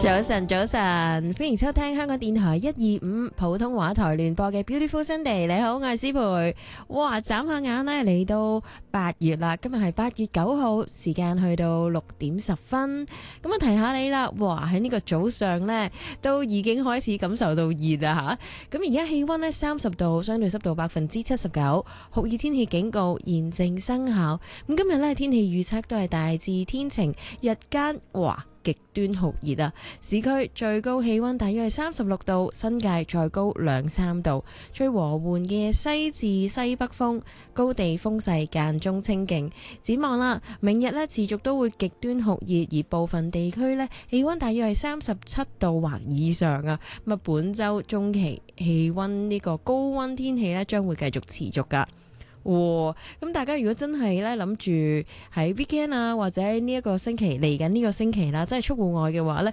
早晨，早晨，歡迎收聽香港電台125普通話台聯播嘅 Beautiful Sunday。你好，我係思培。哇，眨下眼呢，嚟到8月啦，今日係8月9號，時間去到6點10分。咁啊，提下你啦，哇，喺呢個早上呢，都已經開始感受到熱啦吓。咁而家氣溫呢30度，相對濕度79%，酷熱天氣警告現正生效。咁今日呢，天氣預測都係大致天晴，日間極端酷熱啊！市區最高氣溫大約係36度，新界再高2-3度，吹和緩嘅西至西北風，高地風勢間中清勁。展望啦，明日呢持續都會極端酷熱，而部分地區呢氣溫大約係37度或以上啊！咁本週中期氣溫呢個高溫天氣呢將會繼續持續噶。咁大家如果真係咧諗住喺 weekend 啊，或者呢一個星期嚟緊呢個星期啦，真係出戶外嘅話呢，